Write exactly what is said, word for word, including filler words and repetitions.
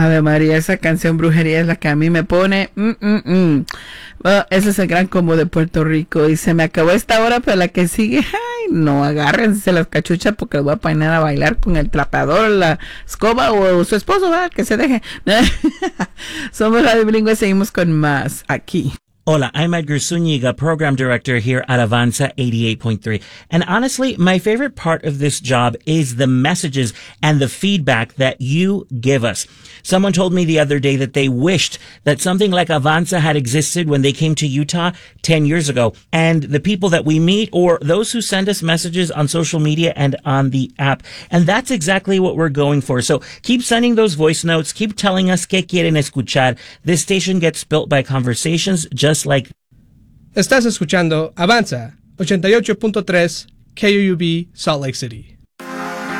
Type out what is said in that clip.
Ave María, esa canción Brujería es la que a mí me pone... Mm, mm, mm. Bueno, ese es el gran combo de Puerto Rico. Y se me acabó esta hora, pero la que sigue... Ay, no, agárrense las cachuchas porque los voy a poner a bailar con el trapeador, la escoba o su esposo, ¿verdad? Que se deje. Somos Radio Bilingüe, seguimos con más aquí. Hola, I'm Edgar Zúñiga, Program Director here at Avanza eighty-eight point three. And honestly, my favorite part of this job is the messages and the feedback that you give us. Someone told me the other day that they wished that something like Avanza had existed when they came to Utah ten years ago. And the people that we meet or those who send us messages on social media and on the app. And that's exactly what we're going for. So keep sending those voice notes. Keep telling us qué quieren escuchar. This station gets built by conversations just like. Estás escuchando Avanza ochenta y ocho punto tres K U U B Salt Lake City.